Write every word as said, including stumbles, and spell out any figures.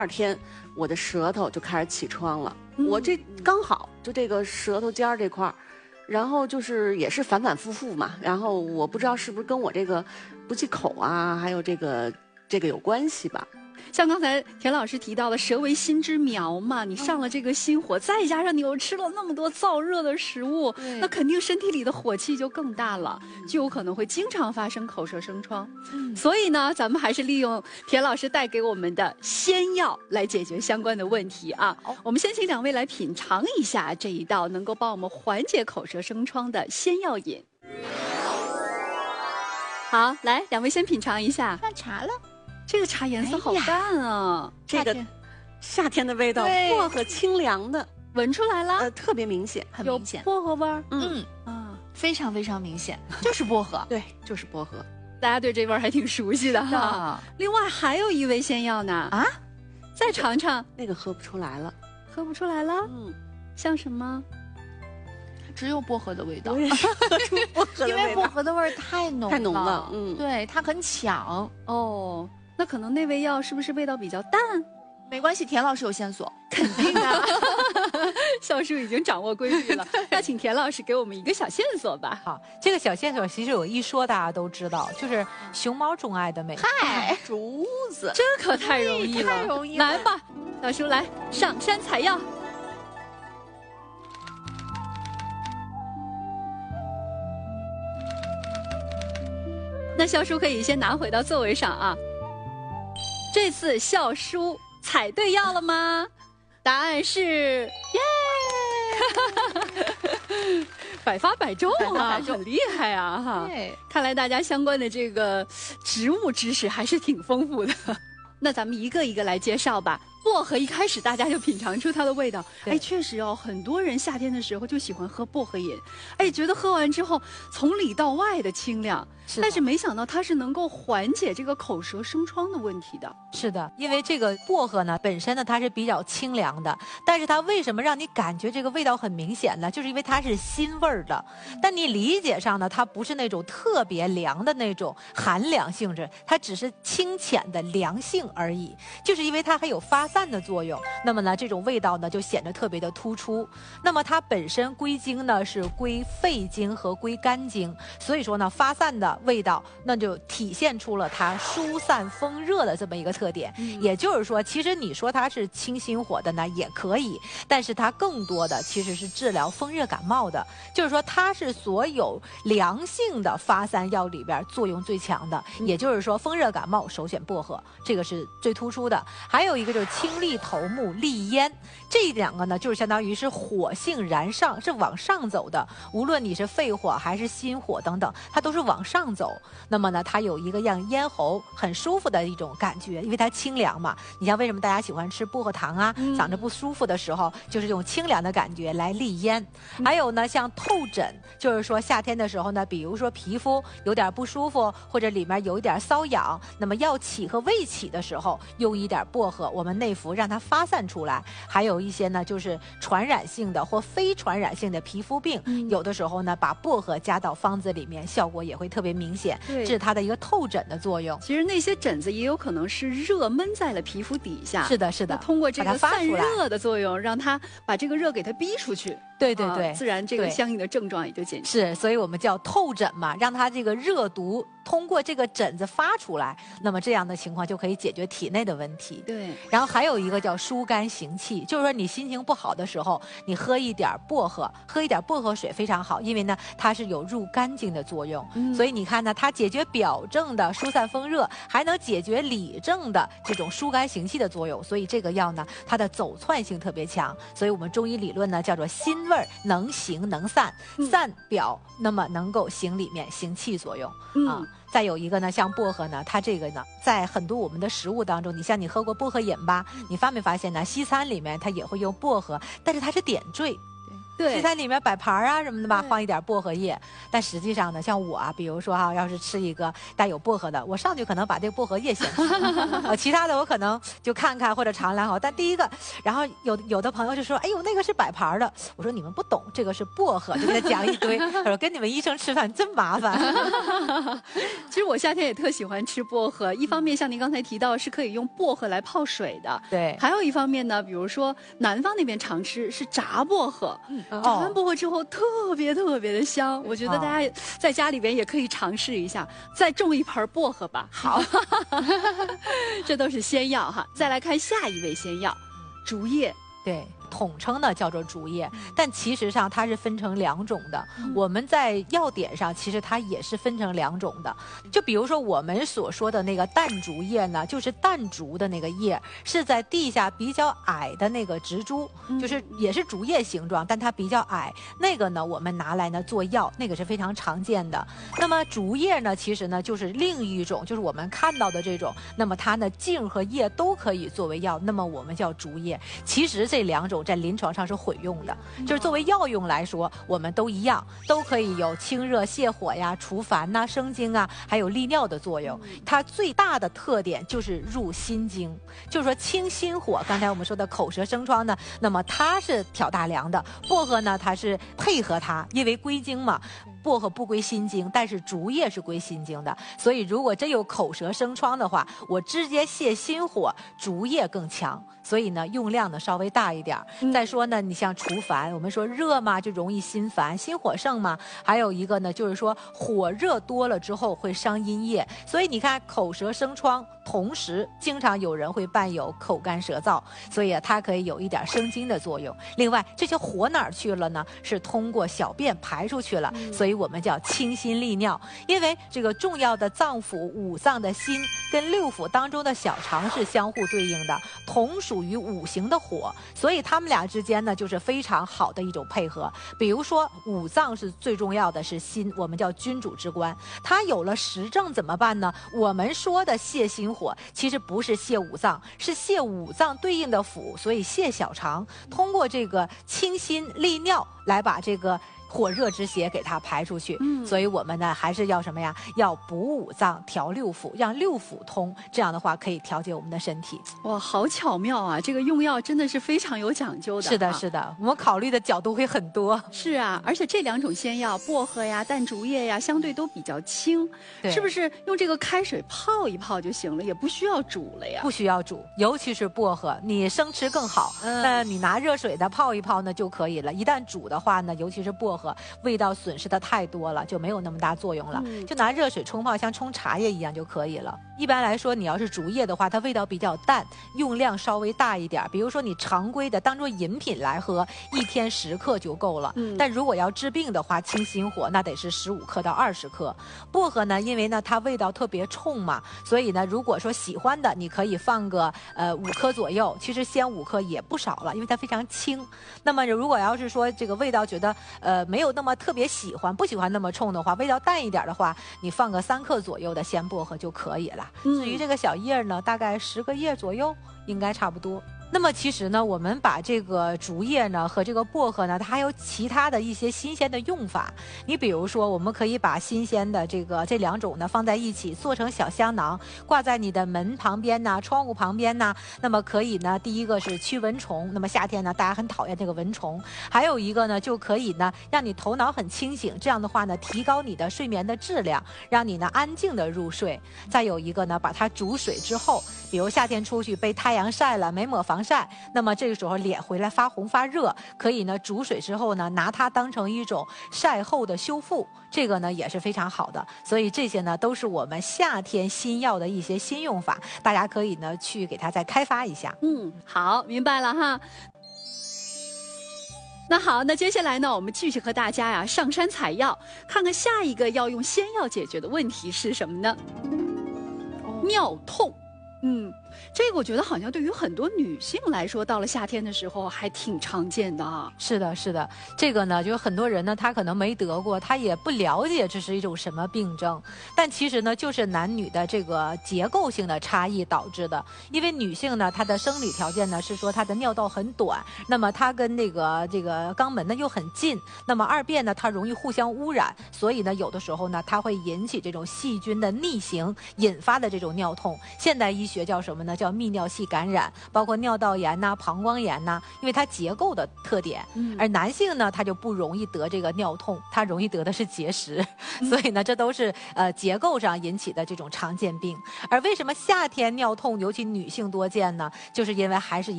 二天我的舌头就开始起疮了， 嗯、 我这刚好就这个舌头尖儿这块儿，然后就是也是反反复复嘛，然后我不知道是不是跟我这个不忌口啊，还有这个这个有关系吧。 像刚才田老师提到的舌为心之苗嘛，你上了这个心火，再加上你又吃了那么多燥热的食物，那肯定身体里的火气就更大了，就有可能会经常发生口舌生疮。嗯、所以呢，咱们还是利用田老师带给我们的仙药来解决相关的问题啊。我们先请两位来品尝一下这一道能够帮我们缓解口舌生疮的仙药饮。好，来，两位先品尝一下。 上茶了。 这个茶颜色好淡啊！ 这个夏天的味道，薄荷清凉的， 闻出来了， 呃，特别明显， 很明显， 薄荷味儿， 嗯啊，非常非常明显，就是薄荷， 对，就是薄荷， 大家对这味儿还挺熟悉的哈。另外还有一味仙药呢，啊，再尝尝， 那个喝不出来了， 喝不出来了， 嗯， 像什么？ 只有薄荷的味道， 我也是喝出薄荷的味道， 因为薄荷的味儿太浓了， 太浓了，嗯， 对，它很抢哦。那可能那味药是不是味道比较淡？ 没关系，田老师有线索， 肯定啊。笑叔已经掌握规律了，那请田老师给我们一个小线索吧。 好，这个小线索其实我一说大家都知道，就是熊猫钟爱的美。 嗨， 竹子， 这可太容易了， 太容易了。 来吧，小叔来上山采药。那笑叔可以先拿回到座位上啊。这次笑叔采对药了吗？答案是耶，百发百中啊，很厉害啊哈！ 对， 看来大家相关的这个植物知识还是挺丰富的。那咱们一个一个来介绍吧。薄荷一开始大家就品尝出它的味道，哎，确实哦，很多人夏天的时候就喜欢喝薄荷饮，哎，觉得喝完之后从里到外的清凉，是但是没想到它是能够缓解这个口舌生疮的问题的。 是的，因为这个薄荷呢本身呢它是比较清凉的，但是它为什么让你感觉这个味道很明显呢？就是因为它是辛味儿的，但你理解上呢，它不是那种特别凉的那种寒凉性质，它只是清浅的凉性而已，就是因为它还有发散的作用，那么呢这种味道呢就显得特别的突出。那么它本身归经呢是归肺经和归肝经，所以说呢发散的味道那就体现出了它疏散风热的这么一个特点、嗯、也就是说其实你说它是清心火的呢也可以，但是它更多的其实是治疗风热感冒的，就是说它是所有凉性的发散药里边作用最强的、嗯、也就是说风热感冒首选薄荷，这个是最突出的。还有一个就是清利头目利咽，这两个呢就是相当于是火性燃上，是往上走的，无论你是肺火还是心火等等，它都是往上走。那么呢它有一个让咽喉很舒服的一种感觉，因为它清凉嘛。你像为什么大家喜欢吃薄荷糖啊、嗯、嗓子不舒服的时候就是用清凉的感觉来利咽、嗯、还有呢像透疹，就是说夏天的时候呢，比如说皮肤有点不舒服或者里面有一点瘙痒，那么要起和未起的时候用一点薄荷我们内服让它发散出来。还有一些呢就是传染性的或非传染性的皮肤病、嗯、有的时候呢把薄荷加到方子里面效果也会特别明显，这是它的一个透疹的作用。 其实那些疹子也有可能是热闷在了皮肤底下， 是的是的， 通过这个散热的作用让它把这个热给它逼出去， 对对对、 啊、自然这个相应的症状也就减轻。 是，所以我们叫透疹嘛，让它这个热毒通过这个疹子发出来，那么这样的情况就可以解决体内的问题。 对， 然后还有一个叫疏肝行气，就是说你心情不好的时候你喝一点薄荷，喝一点薄荷水非常好，因为呢它是有入肝经的作用、嗯、所以你看呢它解决表症的疏散风热，还能解决里症的这种疏肝行气的作用，所以这个药呢它的走窜性特别强，所以我们中医理论呢叫做辛味能行能散、嗯、散表那么能够行里面行气作用、嗯、啊。再有一个呢像薄荷呢，它这个呢在很多我们的食物当中，你像你喝过薄荷饮吧，你发没发现呢西餐里面它也会用薄荷，但是它是点缀， 对西餐里面摆盘啊什么的吧，放一点薄荷叶。但实际上呢，像我啊，比如说哈、啊，要是吃一个带有薄荷的，我上去可能把这个薄荷叶先吃，呃，其他的我可能就看看或者尝两口。但第一个，然后有有的朋友就说，哎呦，那个是摆盘的。我说你们不懂，这个是薄荷，就给他讲一堆。他说跟你们医生吃饭真麻烦。 其实我夏天也特喜欢吃薄荷，一方面像您刚才提到是可以用薄荷来泡水的， 对， 还有一方面呢，比如说南方那边常吃是炸薄荷，嗯，炸完薄荷之后特别特别的香，我觉得大家在家里边也可以尝试一下，再种一盆薄荷吧。好，这都是仙药哈。再来看下一味仙药，竹叶。 对，统称呢叫做竹叶，但其实上它是分成两种的。嗯、我们在药典上其实它也是分成两种的。就比如说我们所说的那个淡竹叶呢，就是淡竹的那个叶，是在地下比较矮的那个植株，嗯、就是也是竹叶形状，但它比较矮。那个呢，我们拿来呢做药，那个是非常常见的。那么竹叶呢，其实呢就是另一种，就是我们看到的这种。那么它呢茎和叶都可以作为药，那么我们叫竹叶。其实这两种在临床上是混用的，就是作为药用来说，我们都一样，都可以有清热泻火呀、除烦呐、生津啊，还有利尿的作用。它最大的特点就是入心经，就是说清心火。刚才我们说的口舌生疮呢，那么它是挑大梁的，薄荷呢它是配合它，因为归经嘛。薄荷不归心经，但是竹叶是归心经的，所以如果真有口舌生疮的话，我直接泻心火，竹叶更强，所以呢用量呢稍微大一点。嗯、再说呢，你像除烦，我们说热嘛就容易心烦，心火盛嘛，还有一个呢就是说火热多了之后会伤阴液，所以你看口舌生疮，同时经常有人会伴有口干舌燥，所以它可以有一点生津的作用。另外这些火哪儿去了呢？是通过小便排出去了，嗯、所以我们叫清心利尿。因为这个重要的脏腑五脏的心跟六腑当中的小肠是相互对应的，同属于五行的火，所以他们俩之间呢就是非常好的一种配合。比如说五脏是最重要的是心，我们叫君主之官，它有了实症怎么办呢？我们说的泻心火其实不是泻五脏，是泻五脏对应的腑，所以泻小肠，通过这个清心利尿来把这个火热之邪给它排出去。嗯，所以我们呢还是要什么呀？要补五脏，调六腑，让六腑通，这样的话可以调节我们的身体。 哇，好巧妙啊！这个用药真的是非常有讲究的。 是的，是的，我们考虑的角度会很多。 是啊，而且这两种仙药，薄荷呀、淡竹叶呀，相对都比较轻，是不是用这个开水泡一泡就行了，也不需要煮了呀？ 不需要煮，尤其是薄荷，你生吃更好。嗯，那你拿热水的泡一泡呢就可以了。一旦煮的话呢，尤其是薄荷，味道损失的太多了，就没有那么大作用了。嗯、就拿热水冲泡，像冲茶叶一样就可以了。一般来说，你要是竹叶的话，它味道比较淡，用量稍微大一点。比如说你常规的当做饮品来喝，一天十克就够了。嗯、但如果要治病的话，清心火那得是十五克到二十克。薄荷呢，因为呢它味道特别冲嘛，所以呢，如果说喜欢的，你可以放个呃五克左右。其实先五克也不少了，因为它非常轻。那么如果要是说这个味道觉得呃没有那么特别喜欢，不喜欢那么冲的话，味道淡一点的话，你放个三克左右的鲜薄荷就可以了。嗯、至于这个小叶呢，大概十个叶左右，应该差不多。那么其实呢，我们把这个竹叶呢和这个薄荷呢，它还有其他的一些新鲜的用法。你比如说，我们可以把新鲜的这个这两种呢放在一起，做成小香囊，挂在你的门旁边呐、窗户旁边呐。那么可以呢，第一个是驱蚊虫，那么夏天呢，大家很讨厌这个蚊虫。还有一个呢，就可以呢，让你头脑很清醒，这样的话呢，提高你的睡眠的质量，让你呢安静的入睡。再有一个呢，把它煮水之后，比如夏天出去被太阳晒了，没抹防晒，那么这个时候脸回来发红发热，可以呢煮水之后呢，拿它当成一种晒后的修复，这个呢也是非常好的。所以这些呢都是我们夏天新药的一些新用法，大家可以呢去给它再开发一下。 嗯，好，明白了哈。那好，那接下来呢，我们继续和大家呀上山采药，看看下一个要用仙药解决的问题是什么呢？尿痛。嗯， 这个我觉得好像对于很多女性来说，到了夏天的时候还挺常见的啊。 是的，是的，这个呢，就是很多人呢，他可能没得过，他也不了解这是一种什么病症，但其实呢，就是男女的这个结构性的差异导致的。因为女性呢，她的生理条件呢是说她的尿道很短，那么她跟那个这个肛门呢又很近，那么二便呢它容易互相污染，所以呢有的时候呢它会引起这种细菌的逆行引发的这种尿痛。现代医学叫什么呢？叫泌尿系感染，包括尿道炎呐、膀胱炎呐，因为它结构的特点。 嗯而男性呢，他就不容易得这个尿痛，他容易得的是结石，所以呢，这都是呃结构上引起的这种常见病。而为什么夏天尿痛尤其女性多见呢？就是因为还是